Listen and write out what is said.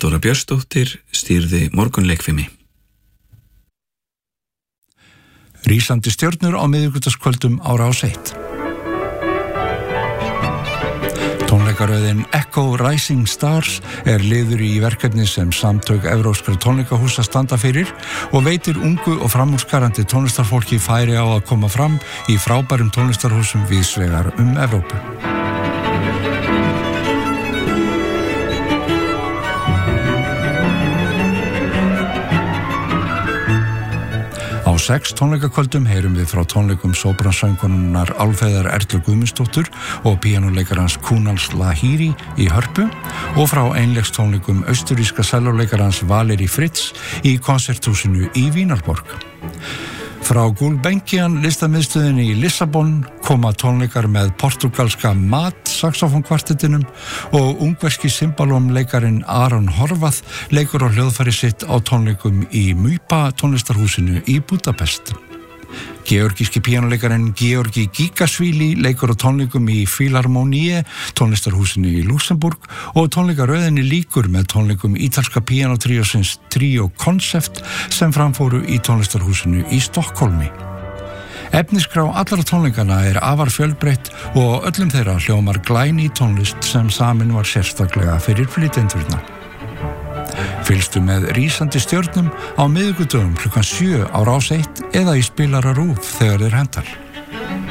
Halldóra Björnsdóttir stýrði morgunleikfimi. Rísandi stjörnur á miðvikudagskvöldum á Rás 1. Tónleikaröðin Echo Rising Stars liður í verkefni sem samtök evrópskra tónleikahúsa standa fyrir og veitir ungu og framúrskarandi tónlistarfólki færi á að koma fram í frábærum tónlistarhúsum víðsvegar Evrópu. Á 6 tónleikakvöldum heyrum við frá tónleikum sópransöngkonunnar Álfheiðar Erlu Guðmundsdóttur og píanóleikarans Kunals Lahiri í Hörpu og frá einleikstónleikum austuríska sellóleikarans Valeri Fritz í konserthúsinu í Vínarborg. Frá Gulbenkian listamiðstöðinni í Lissabon koma tónleikar með portugalska Mat saxofónkvartettinum og ungverski cimbalómleikarin Aron Horvath leikur á hljóðfæri sitt á tónleikum í Mypa tónlistarhúsinu í Budapest. Georgíski píanóleikarinn Georgi Gigasvili leikur á tónleikum í Philharmonie tónlistarhúsinu í Luxemburg og tónleikaröðinni líkur með tónleikum ítalska píanótríósins Trio Concept sem framfóru í tónlistarhúsinu í Stokkólmi. Efniskrá allra tónleikana afar fjölbreytt og öllum þeirra hljómar glæný tónlist sem samin var sérstaklega fyrir flytjendurna. Fylgstu með Rísandi stjörnum á miðvikudögum 7 á Rás 1 eða í spilara RÚV þegar þeir hentar.